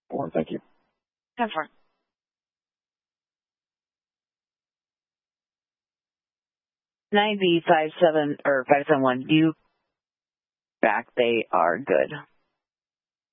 Thank you. 10-4. Nine B 57 or 571. You back. They are good.